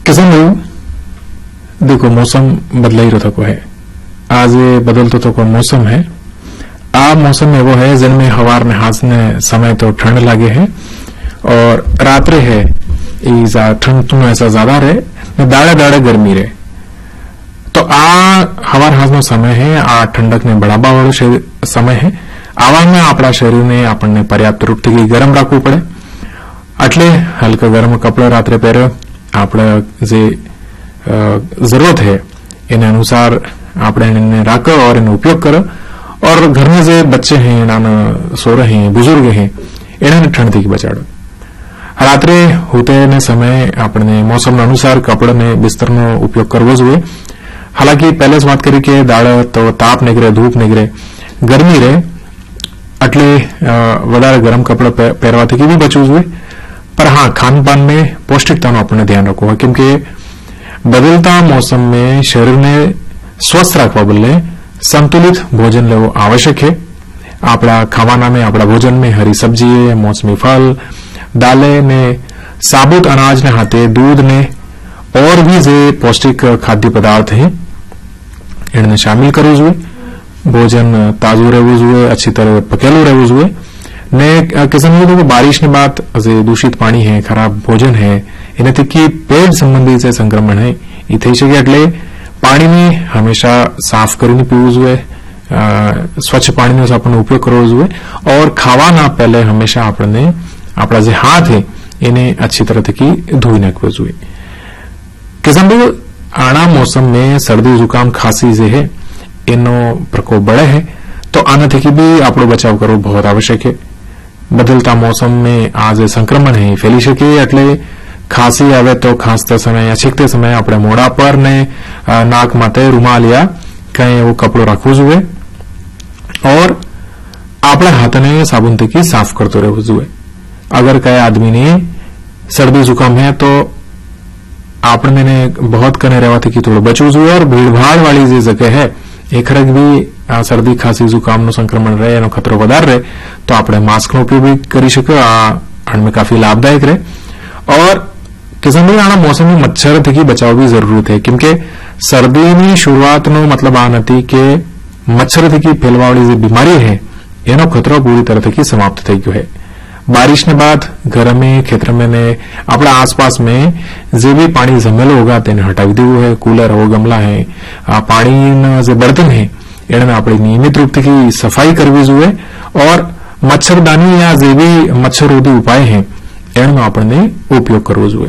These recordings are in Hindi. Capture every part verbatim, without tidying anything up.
किसान भाई देखो मौसम बदलाई रहो थको है आज बदलतो थको मौसम है आ मौसम एवो है जिनमें हवार ने हाजने समय तो ठंड लागे है और रात्रे है ठंड तुम ऐसा ज्यादा रहे न दाड़े दाड़े गर्मी रहे तो आ हवार हाजनो समय है आ ठंडक ने बढ़ावा वालो समय है आवा में अपना शरीर ने आपने पर्याप्त रूप से गरम राखवू पड़े એટલે हल्का गरम कपड़ा रात्रे पहरे આપણે જે जरूरत है एने अनुसार આપણે એને રાખો और એનો उपयोग करो और घर में जो बच्चे हैं नाना सोरे हैं बुजुर्ग हैं एने ठंड थी बचाड़ो रात्रे होते ने समय आपने मौसम अनुसार कपड़ा ने बिस्तर नो उपयोग करवो जोईए। हालांकि पहले बात करी के दाड़ा तो ताप निकले धूप निकले गर्मी रहे એટલે વધારે गरम कपड़ा पहरवाथी भी बचवू जोईए। पर हाँ खान पान में पौष्टिकता अपने ध्यान रखो है क्योंकि बदलता मौसम में शरीर ने स्वस्थ रखवा बदले संतुलित भोजन लेवो आवश्यक है। आपड़ा खावाना में आपड़ा भोजन में हरी सब्जी मौसमी फल दाले ने साबुत अनाज ने हाथे दूध ने और भी जे पौष्टिक खाद्य पदार्थ है इन्हें शामिल करवू जोईए। भोजन ताजू रहवू जोईए अच्छी तरह पकेलू रहवू जोईए ने किसान देखो बारिश ने बात दूषित पानी है खराब भोजन है इन्हें की पेट संबंधी से संक्रमण है ये थी शके એટલે पानी में हमेशा साफ करीने पीवू जोईए स्वच्छ पानी नो आपने उपयोग करवो जोईए और खावाना पहले हमेशा आपने आपड़ा जे हाथ है इन्हें अच्छी तरह थी धोई नाखवो जोईए। किसान भाई आना मौसम में सर्दी जुकाम खांसी जे है एनो प्रकोप बढ़े है तो आना थी भी आपड़ो बचाव करवो बहुत आवश्यक है। बदलता मौसम में आज संक्रमण है फैली सके એટલે खांसी आवे तो खांसते समय या छींकते समय अपने मोड़ा पर ने नाक माथे रूमाल या कहीं वो कपड़ो रखवू जोईए और अपने हाथ ने साबुन थी साफ करते रहवू जोईए। अगर कई आदमी ने सर्दी जुकाम है तो आपने ने बहुत कने रहवाथी की थोड़ा बचवू जोईए और भीड़भाड़ वाली जो जगह है एक खरक भी आ सर्दी खांसी जुकाम नो संक्रमण रहे एनो खतरो वधार रहे तो आपणे मास्क नो उपयोग भी करी शको आ में काफी लाभदायक रहे। और किसान भाई आना मौसम में मच्छर थी बचाव भी जरूरत है क्योंकि सर्दी नी शुरुआत नो मतलब आ नथी के मच्छर थी फैलवा वाली जो बीमारी है एनो खतरो पूरी तरह थी समाप्त थई गयो है। बारिश ने बाद घर में खेतर में ने अपना आसपास में जो भी पानी जमेलो होगा तेने हटावी देवू है। कूलर हो गमला है पानी जो बर्तन है एने अपनी नियमित रूप से सफाई करवी जोईए और मच्छरदानी या जो भी मच्छररोधी उपाय है एनो अपने उपयोग करवो जोईए।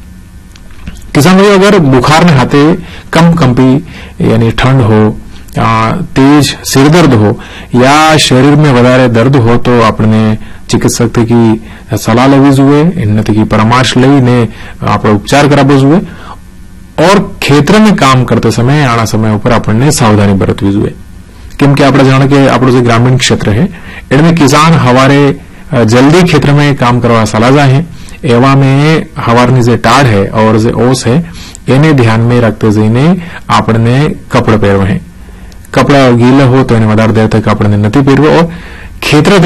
किसान भाई अगर बुखार ने हाथे कम कंपी यानी ठंड हो तेज सिरदर्द हो या शरीर में वधारे दर्द हो तो अपने चिकित्सक की सलाह लेवी जोईए इन की परामर्श लईने आपणे उपचार करावो जोईए। और खेतर में काम करते समय आना समय पर अपने सावधानी बरतवी जोईए केम के आपणे जाणे के आपणो जो ग्रामीण क्षेत्र है इनमें किसान हवारे जल्दी खेतर में काम करवा सलाह है एवा में हवारनी जो टाढ़ है और जो ओस है इन्हें ध्यान में रखते जईने आपने कपड़ा पहरवा है। कपड़ा गीला हो तो इन्हें वधारे देर तक आपने नहीं पहरवा और खेतर